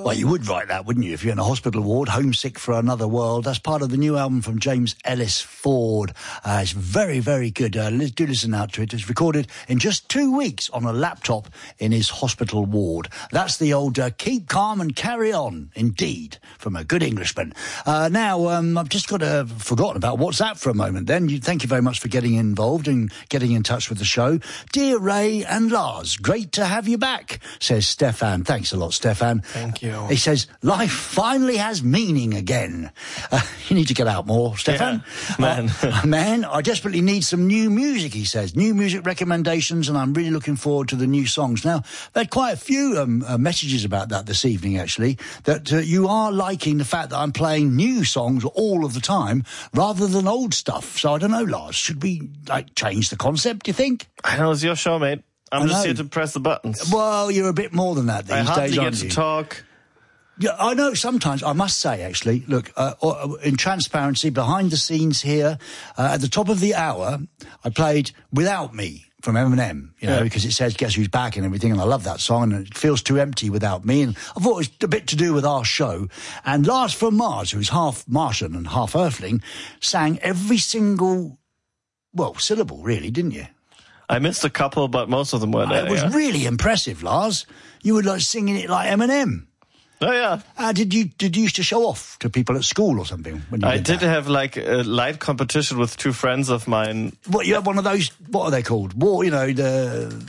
Well, you would write that, wouldn't you, if you're in a hospital ward, homesick for another world. That's part of the new album from James Ellis Ford. It's very, very good. Do listen out to it. It's recorded in just 2 weeks on a laptop in his hospital ward. That's the old Keep Calm and Carry On, indeed, from a good Englishman. Now, I've just forgotten about WhatsApp for a moment then. Thank you very much for getting involved and getting in touch with the show. Dear Ray and Lars, great to have you back, says Stefan. Thanks a lot, Stefan. Thank you. He says, life finally has meaning again. You need to get out more, Stefan. Yeah, man, I desperately need some new music, he says. New music recommendations, and I'm really looking forward to the new songs. Now, I've had quite a few messages about that this evening, actually, that you are liking the fact that I'm playing new songs all of the time rather than old stuff. So I don't know, Lars, should we change the concept, do you think? I know, it's your show, mate. I'm just here to press the buttons. Well, you're a bit more than that these days, aren't you? I hardly get to talk. Yeah, I know sometimes, I must say, actually, look, in transparency, behind the scenes here, at the top of the hour, I played Without Me from Eminem, because it says Guess Who's Back and everything, and I love that song, and it feels too empty without me, and I thought it was a bit to do with our show. And Lars from Mars, who's half Martian and half Earthling, sang every single, syllable, really, didn't you? I missed a couple, but most of them were there. It was really impressive, Lars. You were singing it like Eminem. Oh, yeah. Did you used to show off to people at school or something? When you I did have a light competition with two friends of mine. What, you had one of those, what are they called? The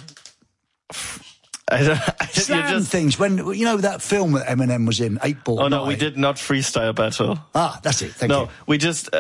slam things. When, that film that Eminem was in, 8 Ball. Oh, no, we did not freestyle battle. That's it. Thank you. No, we just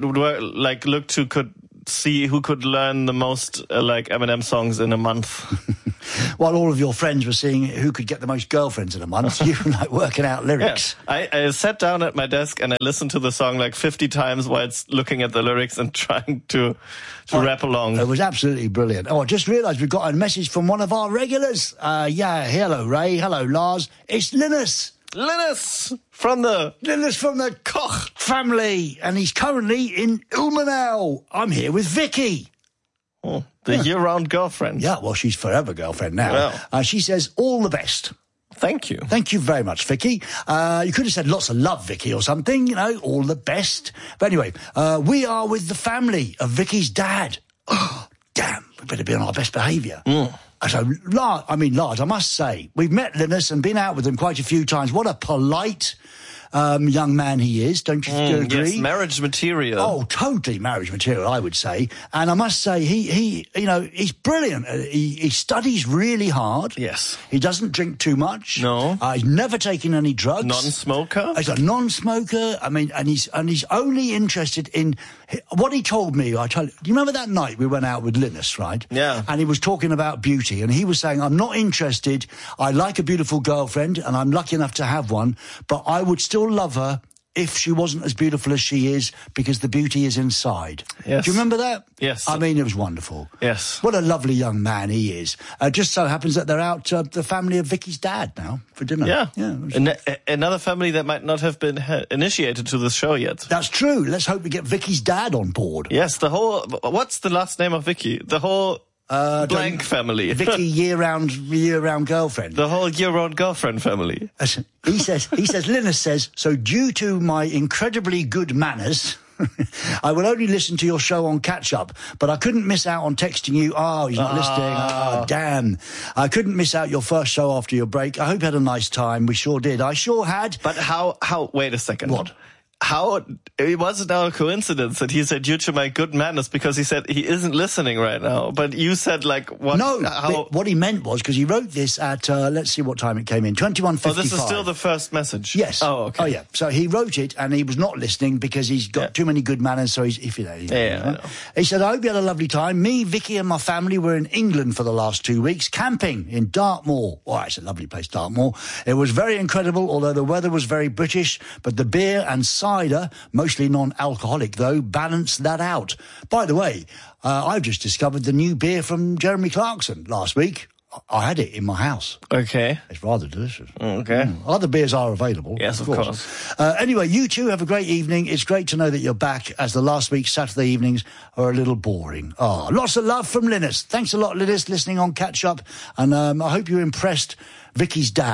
looked to see who could learn the most Eminem songs in a month. While all of your friends were seeing who could get the most girlfriends in a month, you were working out lyrics. Yeah. I sat down at my desk and I listened to the song 50 times while looking at the lyrics and trying to rap along. It was absolutely brilliant. Oh, I just realised we've got a message from one of our regulars. Hello, Ray. Hello, Lars. It's Linus. Linus from the Koch family, and he's currently in Ilmenau. I'm here with Vicky. Oh, the year-round girlfriend. Yeah, well, she's forever girlfriend now. Wow. She says, all the best. Thank you. Thank you very much, Vicky. You could have said lots of love, Vicky, or something, all the best. But anyway, we are with the family of Vicky's dad. Oh, damn, we better be on our best behaviour. So, Lars, I must say, we've met Linus and been out with him quite a few times. What a polite young man he is, don't you agree? Yes, marriage material. Oh, totally marriage material, I would say. And I must say, he's brilliant. He studies really hard. Yes. He doesn't drink too much. No. He's never taken any drugs. Non-smoker. He's a non-smoker. And he's only interested in what he told me. Do you remember that night we went out with Linus, right? Yeah. And he was talking about beauty, and he was saying, I'm not interested. I like a beautiful girlfriend, and I'm lucky enough to have one, but I would still love her if she wasn't as beautiful as she is, because the beauty is inside. Yes. Do you remember that? Yes. It was wonderful. Yes. What a lovely young man he is. Just so happens that they're out, the family of Vicky's dad now, for dinner. Yeah. Another family that might not have been initiated to this show yet. That's true. Let's hope we get Vicky's dad on board. Yes, what's the last name of Vicky? The whole... blank family. Vicky year-round girlfriend. The whole year-round girlfriend family. He says, Linus says, so due to my incredibly good manners, I will only listen to your show on catch-up, but I couldn't miss out on texting you. Oh, he's not listening. Oh, damn. I couldn't miss out your first show after your break. I hope you had a nice time. We sure did. I sure had. But how, wait a second. What? It wasn't a coincidence that he said due to my good manners, because he said he isn't listening right now. But you said what? No, what he meant was, because he wrote this at, let's see what time it came in, 21:55. Oh, this is still the first message? Yes. Oh, okay. Oh, yeah. So he wrote it, and he was not listening because he's got too many good manners, so I know. He said, I hope you had a lovely time. Me, Vicky, and my family were in England for the last 2 weeks, camping in Dartmoor. Oh, it's a lovely place, Dartmoor. It was very incredible, although the weather was very British, but the beer and cider, mostly non-alcoholic though, balanced that out. By the way, I've just discovered the new beer from Jeremy Clarkson last week. I had it in my house. Okay. It's rather delicious. Okay. Other beers are available. Yes, of course. Anyway, you two have a great evening. It's great to know that you're back, as the last week's Saturday evenings are a little boring. Oh, lots of love from Linus. Thanks a lot, Linus, listening on Catch Up. And I hope you impressed Vicky's dad,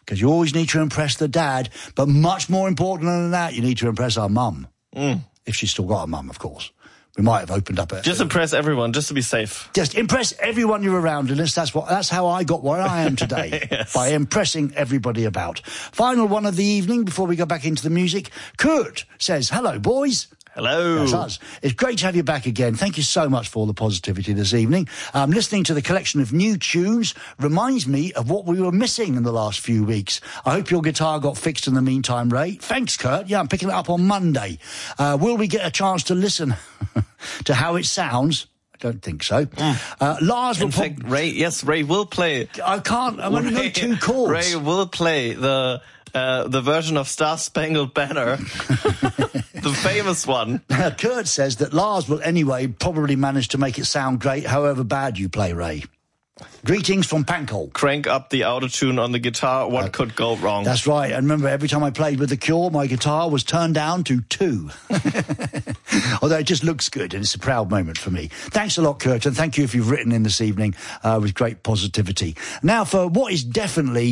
because you always need to impress the dad. But much more important than that, you need to impress our mum. If she's still got a mum, of course. We might have opened up Just impress everyone, just to be safe. Just impress everyone you're around, Linus. That's how I got where I am today. Yes. By impressing everybody about. Final one of the evening before we go back into the music. Kurt says, hello, boys. Hello. That's us. It's great to have you back again. Thank you so much for all the positivity this evening. Listening to the collection of new tunes reminds me of what we were missing in the last few weeks. I hope your guitar got fixed in the meantime, Ray. Thanks, Kurt. Yeah, I'm picking it up on Monday. Will we get a chance to listen to how it sounds? I don't think so. Lars will... In fact, Ray will play... I can't. I've only got 2 chords. Ray will play the version of Star Spangled Banner, the famous one. Kurt says that Lars will anyway probably manage to make it sound great, however bad you play, Ray. Greetings from Pankol. Crank up the auto-tune on the guitar. What could go wrong? That's right. And remember, every time I played with The Cure, my guitar was turned down to 2. Although it just looks good, and it's a proud moment for me. Thanks a lot, Kurt, and thank you if you've written in this evening with great positivity. Now, for what is definitely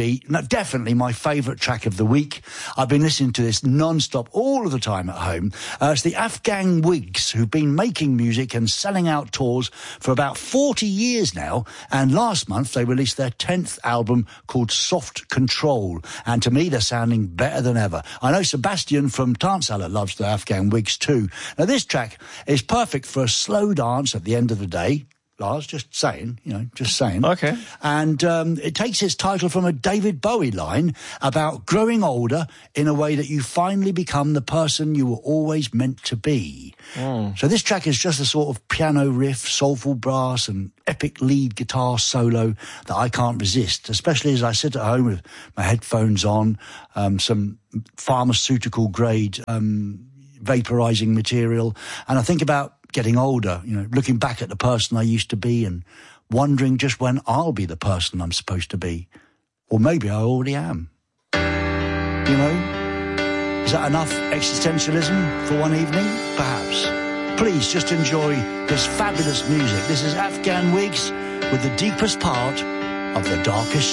my favourite track of the week. I've been listening to this non-stop all of the time at home. It's the Afghan Wigs, who've been making music and selling out tours for about 40 years now. And last month, they released their 10th album called Soft Control. And to me, they're sounding better than ever. I know Sebastian from Tanzala loves the Afghan Wigs too. Now, this track is perfect for a slow dance at the end of the day. Lars, just saying. Okay. And it takes its title from a David Bowie line about growing older in a way that you finally become the person you were always meant to be. So this track is just a sort of piano riff, soulful brass and epic lead guitar solo that I can't resist, especially as I sit at home with my headphones on, some pharmaceutical grade vaporizing material, and I think about getting older, looking back at the person I used to be and wondering just when I'll be the person I'm supposed to be. Or maybe I already am. Is that enough existentialism for one evening? Perhaps. Please just enjoy this fabulous music. This is Afghan Wigs with The Deepest Part of the Darkest